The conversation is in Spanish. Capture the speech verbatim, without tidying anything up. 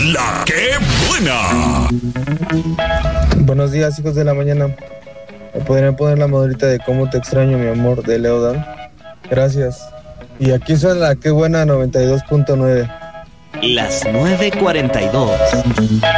La que buena. Buenos días, hijos de la mañana. ¿Me podrían poner la modrita de Cómo te extraño, mi amor, de Leodan? Gracias. Y aquí suena La que buena noventa y dos punto nueve. Las nueve cuarenta y dos.